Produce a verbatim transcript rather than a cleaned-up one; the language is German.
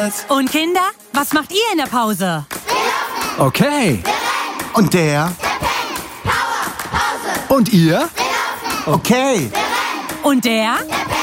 gerettet. Und Kinder, was macht ihr in der Pause? Okay. Und der? Und ihr? Okay. Und der? Der